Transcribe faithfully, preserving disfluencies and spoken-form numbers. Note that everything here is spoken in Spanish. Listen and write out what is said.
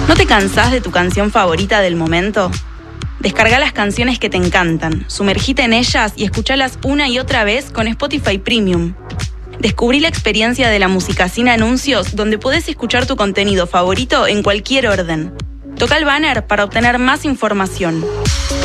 ¿No te cansás de tu canción favorita del momento? Descarga las canciones que te encantan, sumergite en ellas y escuchalas una y otra vez con Spotify Premium. Descubrí la experiencia de la música sin anuncios, donde podés escuchar tu contenido favorito en cualquier orden. Toca el banner para obtener más información.